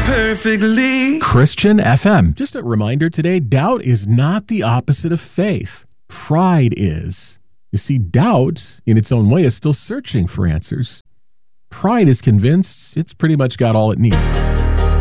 perfectly. Christian FM. Just a reminder today, doubt is not the opposite of faith. Pride is. You see, doubt, in its own way, is still searching for answers. Pride is convinced it's pretty much got all it needs.